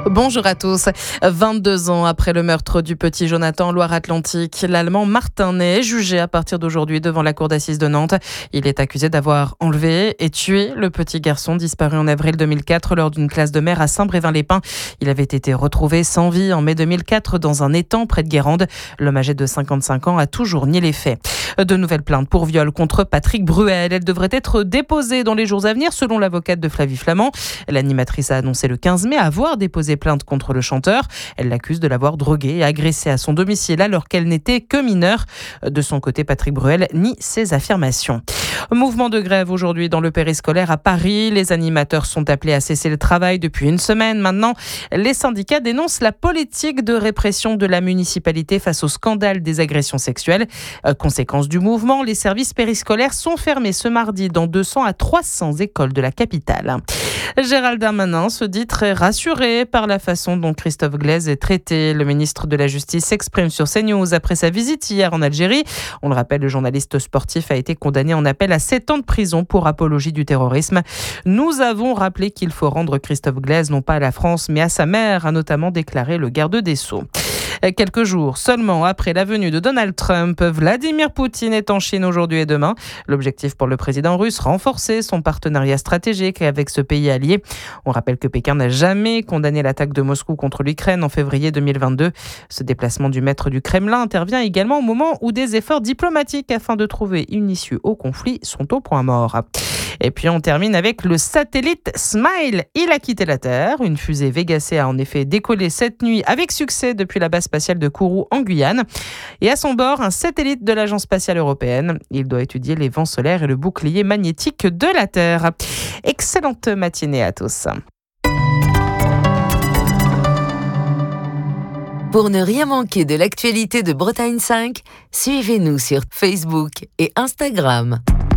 Bonjour à tous. 22 ans après le meurtre du petit Jonathan en Loire-Atlantique, l'Allemand Martin Ney est jugé à partir d'aujourd'hui devant la cour d'assises de Nantes. Il est accusé d'avoir enlevé et tué le petit garçon disparu en avril 2004 lors d'une classe de mer à Saint-Brévin-les-Pins. Il avait été retrouvé sans vie en mai 2004 dans un étang près de Guérande. L'homme âgé de 55 ans a toujours nié les faits. De nouvelles plaintes pour viol contre Patrick Bruel. Elles devraient être déposées dans les jours à venir selon l'avocate de Flavie Flament. L'animatrice a annoncé le 15 mai avoir déposé plainte contre le chanteur. Elle l'accuse de l'avoir drogué et agressé à son domicile alors qu'elle n'était que mineure. De son côté, Patrick Bruel nie ces affirmations. Mouvement de grève aujourd'hui dans le périscolaire à Paris. Les animateurs sont appelés à cesser le travail depuis une semaine maintenant. Les syndicats dénoncent la politique de répression de la municipalité face au scandale des agressions sexuelles. Conséquence du mouvement, les services périscolaires sont fermés ce mardi dans 200 à 300 écoles de la capitale. Gérald Darmanin se dit très rassuré par la façon dont Christophe Glaise est traité. Le ministre de la Justice s'exprime sur CNews après sa visite hier en Algérie. On le rappelle, le journaliste sportif a été condamné en appel à 7 ans de prison pour apologie du terrorisme. Nous avons rappelé qu'il faut rendre Christophe Glaise non pas à la France mais à sa mère, a notamment déclaré le garde des Sceaux. Quelques jours seulement après la venue de Donald Trump, Vladimir Poutine est en Chine aujourd'hui et demain. L'objectif pour le président russe, renforcer son partenariat stratégique avec ce pays allié. On rappelle que Pékin n'a jamais condamné l'attaque de Moscou contre l'Ukraine en février 2022. Ce déplacement du maître du Kremlin intervient également au moment où des efforts diplomatiques afin de trouver une issue au conflit sont au point mort. Et puis on termine avec le satellite Smile. Il a quitté la Terre. Une fusée Vega C a en effet décollé cette nuit avec succès depuis la base spatiale de Kourou en Guyane. Et à son bord, un satellite de l'Agence spatiale européenne. Il doit étudier les vents solaires et le bouclier magnétique de la Terre. Excellente matinée à tous. Pour ne rien manquer de l'actualité de Bretagne 5, suivez-nous sur Facebook et Instagram.